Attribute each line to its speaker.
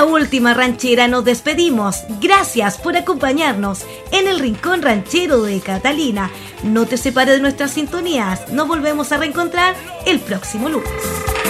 Speaker 1: la última ranchera nos despedimos. Gracias por acompañarnos en el Rincón Ranchero de Catalina. No te separes de nuestras sintonías. Nos volvemos a reencontrar el próximo lunes.